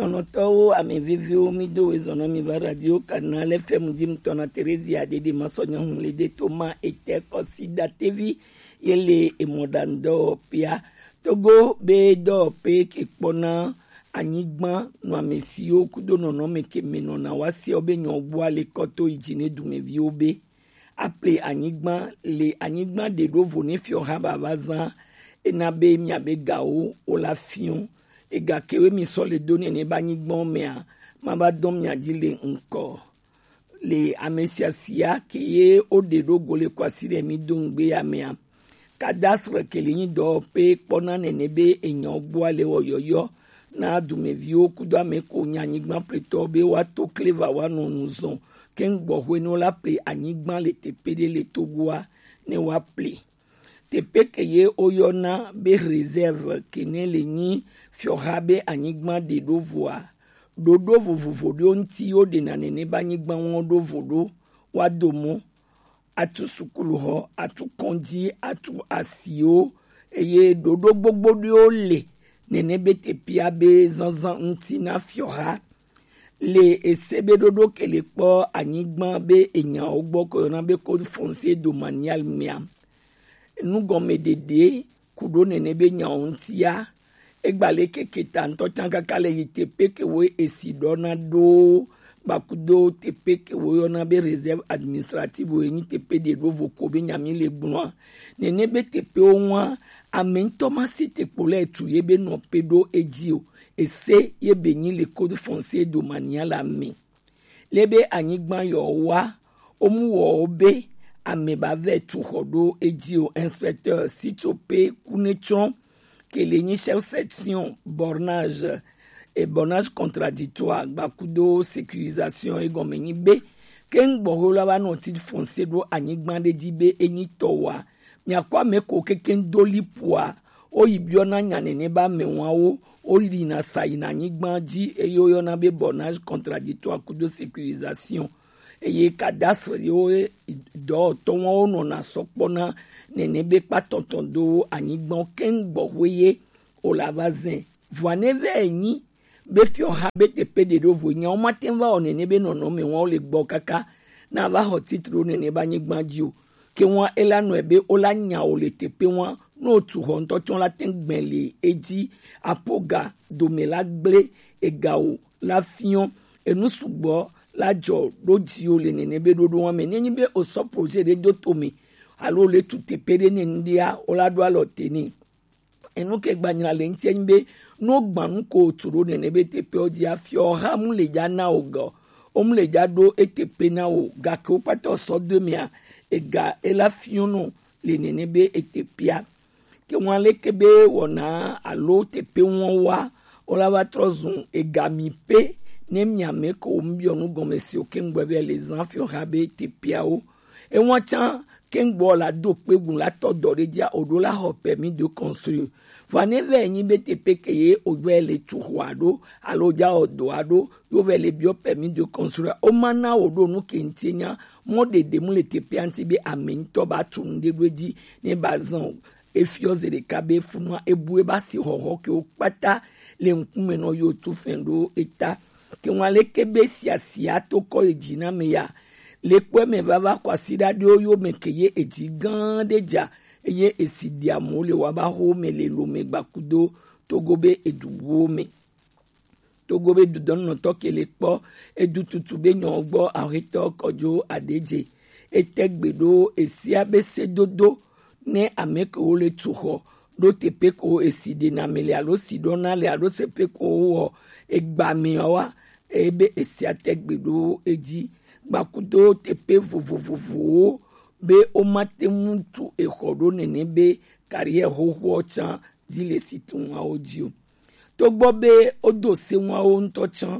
Monoto ame vivio mido ezono mi va radio canal FM dim tona Teresia de masonya humle de Thomas ete kosida TV yele emodando pia togo be do pe kipona anyigban no amesio kudo no meke meno na wasi obenyo bua le koto ijine dumevi obe appelé anyigban le anyigban de do voni fio haba bazan enabe miabe gao olafion ega kewe mi so le doni ne banyigbon mea maba dom nya dile nko le amesiasia keye odedo gole kwasire mi dongbe ya mea kadastre kelinyi do pe pona nenebe enyo bua le oyoyo na dumevio kudo ameko nyanyigban preto be wato clever wanu nuzon kengbo hweno la ple anyigban le tepede le togwa ne wa ple tepe keye oyona be réserve kene lenyi fiohabe anyigban de dovoa dodo vovovodo nti o de na nene banyigban won do vodo wadomo atu sukulu ho atu konji atu asio eye dodo gbogbo de o le nene be tepia be zanzan nti na fioha le esebe dodo kele po anyigban be enya ogbo ko na be code foncier domanial miam nous gomme dede kudo nene be nyaontia egbale keketa nto tanga kale yitepe ke we esidona do bakudo tepe ke we ona be réserve administrative we ni tepe de do voko be nyami le gbon nene be tepe onwa amento masite pole etuye be no pedo ejio ese ye benyi le code foncier domanial ami lebe anyigban yo wa omuwo obe amebave tuhodo ejio inspecteur sitope kunechon que les chef section bornage et bornage contradictoire bakudo sécurisation et gomeni be ken bohola ba no titre foncier do anyigban de dibe eni towa miakwa meko keken doli poa oyibiona nyanene ba menwawo oli na saina anyigban ji eyoyo na be bornage contradictoire kudo sécurisation eye cadastre yo do to won no na sopona nene be patonton do anyigban ken gbowe o la vazin voine veni be fio ha be tepe de do vonya o matin va on nene be no me won le gbo kaka na va ho titre nene ba anyigban ji o ke won elanu ebe o la nya o le tepe won no tu ho nto ton la tengben le eji apoga do me la gble egao la fion e nu sugbo la jo loji o le nene be do won me nyi be o so projet de do tomi alo le tutte pere ne ndia o la do alo teni enu ke gbanyira le nti enbe no gban ko turo nene be tepe o dia fio ha mu le ja na ogo o mu le ja do etepe na o ga ko pato so de mia e ga e la fiono le nene be etepia ke won le kebe wona alo tepe won wa o la va trozun e ga mi pe ne miame ko mbio no gomesi o kengbo be les enfants habe tepiao e won chan kengbo la do pegun la to dore dia odo la ho permis de construire vane venyi be tepe keye o vele tuwado alo ja odo ado yo vele bio permis de construire o mana odo no kentinya mo de mu le tepe anti be amento ba tunde doji ne bazan e fioze de kabe funwa ebue ba si hoho ke o pata le nkume no yo tu fendo eta ke wale kebe siasia to ko ejina me ya le pe me baba kwasida de oyo me keye eji gan deja eye esidia mo le wa ba ho me le lo me gbakudo togobe eduwo me togobe dudon no to ke le po edu tutu be nyon gbo areto kojo adeje etegbedo esia be sedodo ne ameko le tuho do tepe ko eside na mele alo sidona le alo sepe ko o egbami wa ebe esiategbedo eji bakudo tepe vovovovo be o matemuntu ekodo nene be carrière ho chan dile situn wa odio to gbo be odo se wa o nto chan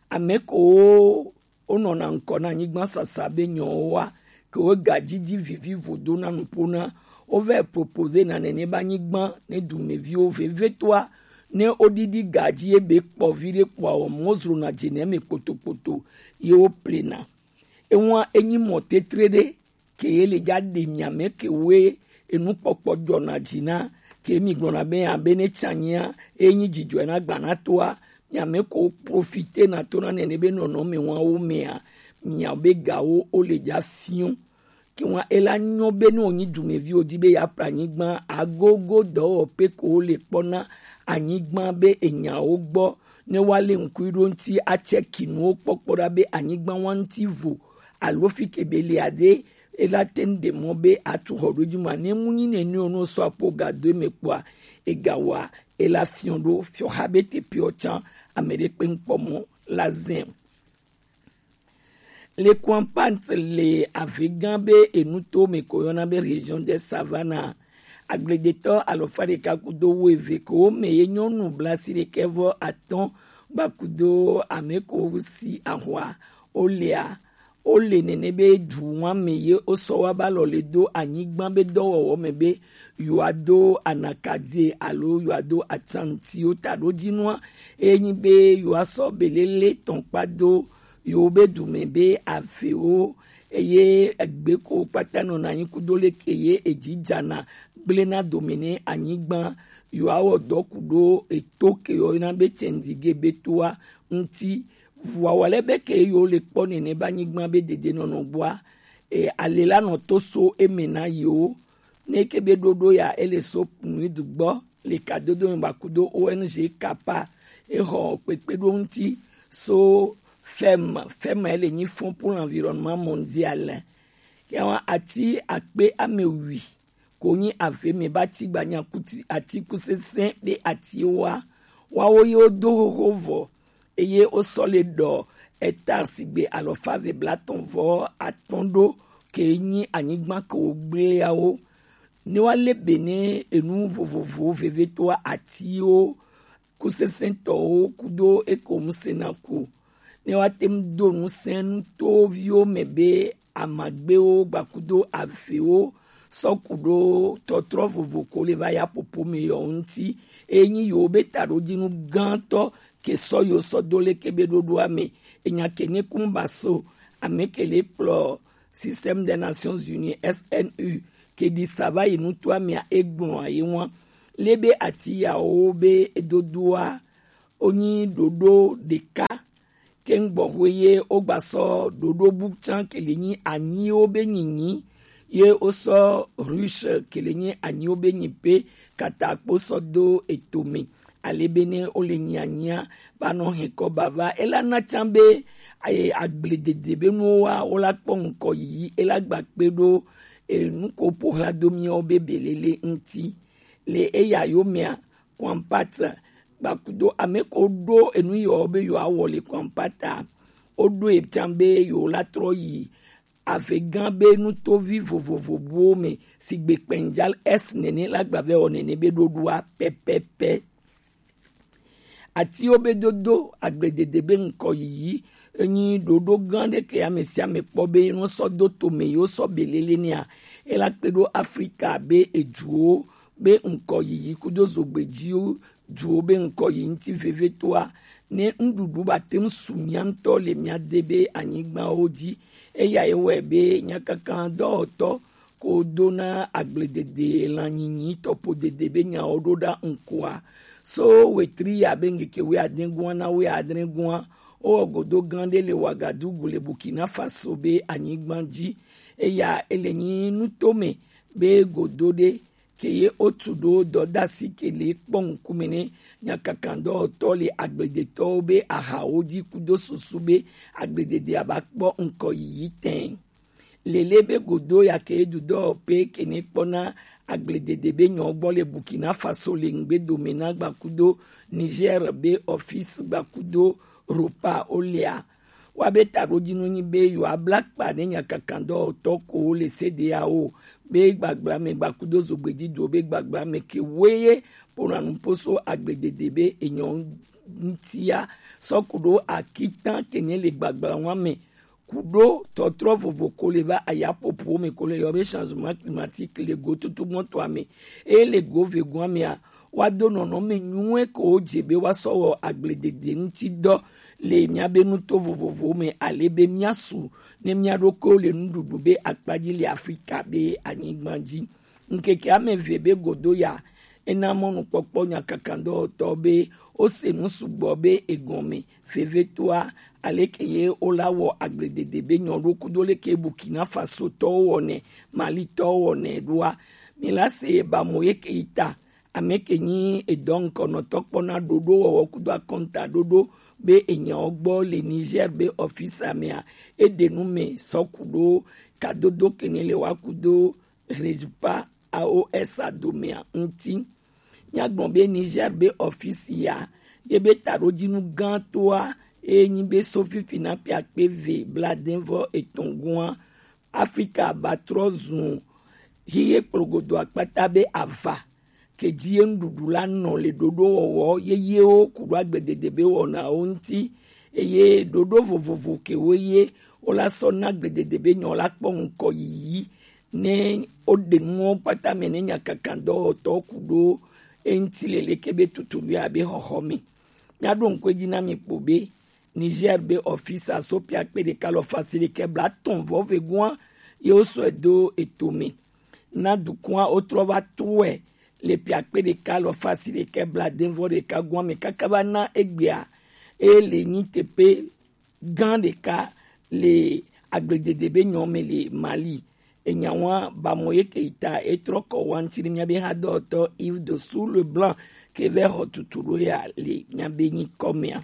ameko ono na nko na nyigban sasa be nyon wa ko gajiji vivi vodo na npona o ve proposer na nene ba nyigban ne dumevi o veve toi ne odidi gaji ebe kpo vire kwa o mozru na jeneme potopoto yo plena enwa enyi mote trede ke ele jade miame ke we enu popo jona jina ke mi gbona be abene chanya enyi jijo na gbanatoa nyame ko profiter na tona nene be nono me wan o mea mia be gawo o le ja fion ki wan ela nyo be no nyi dumevi odi be ya pranyigban agogo do pe ko le pona anyigban be enya o gbo ne wale nkuiro nti achekinu o popora be anyigban wan ti vo alofi kebele ade ela tende mo be atu horojuma ne munyi ne ni ono so apoga de mekwa egawa ela fiondo fio habete piochan amere penpomo la zem les Kwampants les Avegambe et Nuto Mekoyona be région des Savana agredetor alofare kakudo weveko meyenyo nubla sirekevo aton bakudo ameko usi ahwa olea ole nenebe juwa meye osowa balole do anyigban be dowo mebe yuado anakadie alo yuado atsanti otado jinwa enyi be yuaso belele tonpado yobe dumebe afeo eye egbeko patano na yikudo lekeye ejijana gblena domine anyigban yuawo dokudo etoke yo na be tendige betoa nti wawale beke yo le pone ne banyigban be dede nono boa alela no toso emena yo ne kebe dodo ya ele so punu dugbo le kadodo mbakudo ONG kapa ho pepedo nti so femme elle ni fond pour l'environnement mondial ya ati akpe amewi konyi ave me bati gbanya kuti ati kusesen de ati wa yo do hovo eye o soledo etar sigbe alofave blaton vo atondo kenyi anyigban ko gbe yawo ni wale bene enu vovovo vevetoa ati o kusesen to kudo ekomsenaku ne watem donu sen to vio mebe amagbeo bakudo afeo sokudo totro vovoco le vaya popo me yonti enyi yo betaro dinu ganto ke soyo sodole kebe dodo ame enya kene kumbaso amekele pro système des Nations Unies SNU ke di sava inu to ame egbon ayewan lebe ati ya obe edodoa onyi dodo deka kengbo weye ogbaso dodo bukchan kelenyi anyi obenyinyi ye oso ruche kelenyi anyi obenyipe katakpo sodo etome alebene olenyanya bano heko bava ela na chambe agbledede benuwa ola kponko yi ela gbakpedo nuko pohla domi obebelele nti le eya yomia Kwampata bakudo ameko do enu yo be yo awole Kwampata odo etambe yo latroyi Avegambe nuto vivo vovo me sigbe penjal es nene lagbave onene be dodua pepepe ati obe dodo agbedede be nko yi enyi dodo gande ke amesia me pobe no so do to me yo so belele ni a elakpedo Africa be ejuo be nko yi kudo zogbeji juo be nko yi nti vevetoa ne ndudu batem sunyanto le miadebe anyigba oji eya ewe be nyakaka doto ko dona agbledede lanyinyi topo dedebe nya ododa nkwa so wetri ya benge ke we adengwa na we adengwa o godo gande le Wagadugu le Burkina Faso be anyigbanji eya elenyi nutome be godode keye otudo doda sikele kponkumene nyakakando tole agbedeto be ahaoji kudo susube agbedede abakpo nko yiten lelebe godo ya ke dudo pe kene pona agbedede be nyogbo le Burkina Faso le ngbe domena gbakudo Niger be office gbakudo ropa olea wabeta rodinu ni be yo black pa ne nyakakando toko le CDAO be gbagba me gbakudo zogbeji do be gbagba me ke weye poranu poso agbedede be enyon ntia sokudo akitan kenye le gbagba wan me kudo totro vovoco le va ayapopo me ko le yobe changement climatique le go tout monto ame e le go vegwa me a wado nono me nyue ko jebe waso agbedede nti do le miabe nuto vovovo me alebe miasu ne miaroko le ndudu be akpaji le Afrika be anyigbanji nkeke ame vebe godo ya enamonu popo nyakakando tobe osenu subobe egome fevetoa alekeye olawo agrededebe nyorokudo ke Burkina Faso towone Mali towone doa milase ba moyeke ita amekenyi edonko no tokpona dodo wokudo akonta dodo be enya ogbo le Niger be office amea edenume sokudo kadodo kenele wakudo rejupa AOS adomea unti nyagbon be Niger be office ya yebe tarojinu gantoa enyi be sofi finapia pv bladenvo etongwa Africa batrozun hiye progodo akpata be ava kedie ndudula no le dodo owo yeye o kudu agbededebe wona onti eye dodo vovovo keweye ola sona agbededebe nyola kponko yi ne odenu pata menenya kakando to kudo entilele kebe tutulu abi hohomi nyadon kwejina mi pobe Niger be officer sopia pede kalo facile kebla ton vovegwa yo so do etome na dukwa otrova tuwe le piakpe de kalo facile kebla denvo de kagwa me kakabana egbia e le nitepe gan de ka le agbededebe nyome le Mali enyawa ba moye keita etroko wantiri nyabe hadoto Yves de sous le blanc que vers hotuturu ya le nyabe ni komia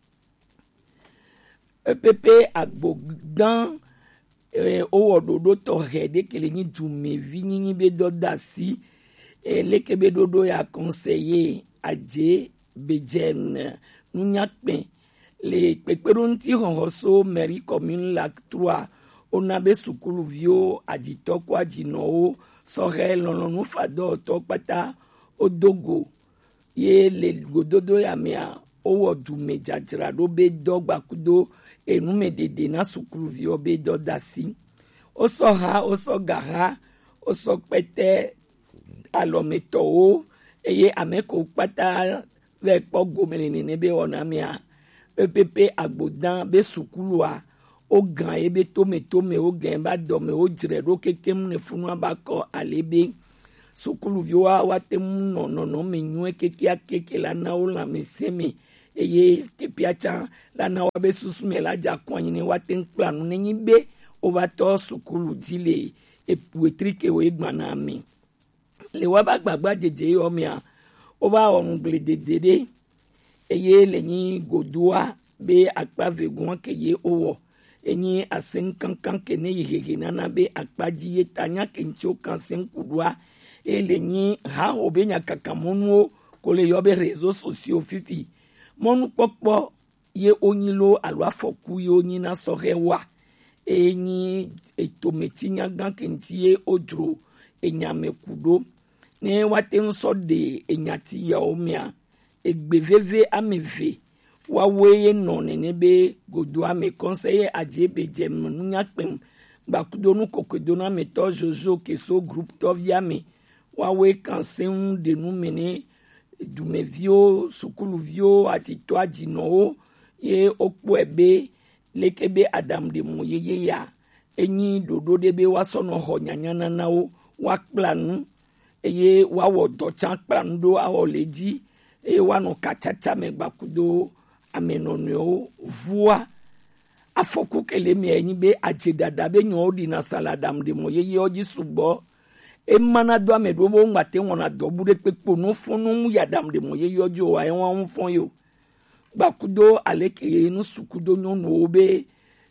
EPP agbogdan owododo tohede kele ni dume vini ni be dodasi lekebe dodo ya conseiller adje bejen nunyakpe le peperunti honhoso mairie commune lac 3 onabe sukulu vio aditoko adino sore lononu fado tokpata odogo ye le gododo ya mea owodume jajra do be dogba kudo enume dede na sukulu vio be dodasi osoha osogara osokpete alometo eye ameko pata ve pogomele nebe onamia EPP agbodan be sukulua o gan ebe tome o gan ba dome o jire ro kekem ne funu abako alebe sukulu vioa watem no menyu keke la na o la meseme eye tepiacha la na wa be susume la ja kwanyine watem planu nenyi be o va to sukulu dile e puetrike o egbana mi le waba gbagba jeje omia oba ongle dedede eye lenyi godua be akpa vegun keye owo enyi asen kankan kene yihege nana be akpa jiye tanya kencho kansen kudua elenyi ha obenya kakamonu ko le yobe réseaux sociaux fifi monu pokpo ye onyilo alwa foku ye onyina sorewa enyi etometinya gankentie odro enyame kudo ne waten so de enyati ya omia egbeveve ameve wawe no nebe godo ame conseiller adjebe jem nunyakpem bakudo nu kokodo na meto jojo keso groupe toviame wawe kansen de nu mene dumevio sukulu vio atito adino ye okpo ebe lekebe adam de moyeye ya enyi dodo debe wasono ho nyanyana nawo wakplanu eye wawo dochan plando awoleji eye wano kachacha megbakudo amenonyo vua afoku kelemi enyi be ajedada be nyo di na saladam de moyeye oji subo emana do amedo bo ngate wona dobure pepo no funu mu yadam de moyeye oji o wa enwa fun yo gbakudo aleke no sukudo no obe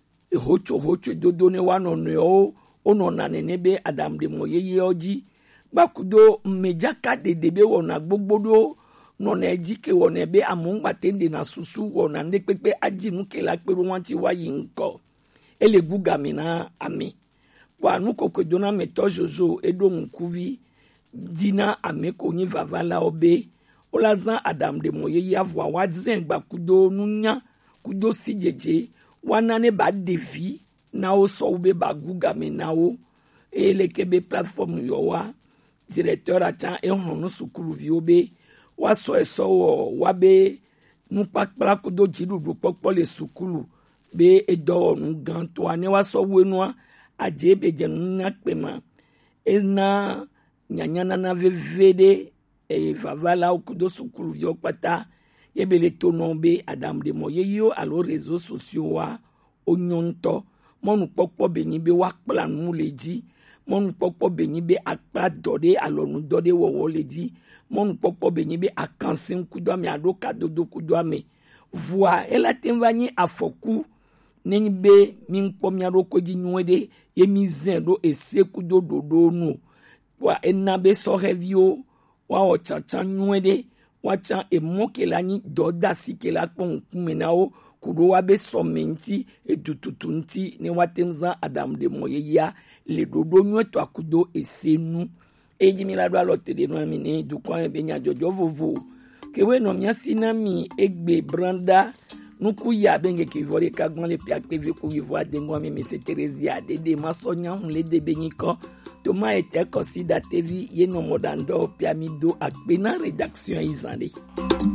hocho dodo ne wano no ono na nenebe adam de moyeye oji bakudo mmejaka dedebe wona gbogbodo no na ejike wona ebe amungbate na susu wona ndekpepe ajinu kela peru wanti wayi nko elegugami na ami kwa nuko kodona meto jojo edo nkuvi dina ameko nyi vavala obe olazan adam de moyeye avwa wadzen bakudo nunya kudo sijeje wana ne ba devi na o so ube bagugami na o elekebe platform yowa directeur atan ehonu sukulu viobe waso eso wabe nupakpala kudo jirudu popo le sukulu be edo nu ganto ane waso wenua ajebe jenu nakpema ena nyanyana na vevede vavala okudo sukulu vio pata yebele tonombe adam de moyeyo alo réseaux sociaux wa onyonto monu pokpo beni be wakpla nu leji monu pokpo beni be akpa dode alo nu dode wo leji monu pokpo beni be akansin kudo mi ado kadodo kudo ame voa ela tenvani afoku neni be minkpo mi ado koji nwede yemi zendo esekudo dodo nu wa enabe sorevio wa ochacha nwede wacha emokela ni doda sikela pon kumenao kudo wa be somenti edututunti ni watemza adam de moyeya le dodo nweto akudo esenu ejimila do alote de no amine du kwa be nya jojo vovo kewe no mia sinami egbe branda nuku ya benge ki vole ka gwan le pia pe ku ivoa de ngwa me se Teresia de masonya hun le de benyiko Thomas était considéré TV yeno modando piamido akpena rédaction izande.